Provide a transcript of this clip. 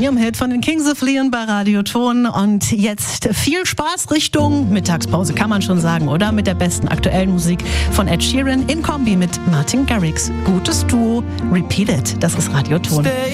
ihrem Hit von den Kings of Leon bei Radio Ton. Und jetzt viel Spaß Richtung Mittagspause, kann man schon sagen, oder? Mit der besten aktuellen Musik von Ed Sheeran in Kombi mit Martin Garrix. Gutes Duo, Repeat It, das ist Radio Ton.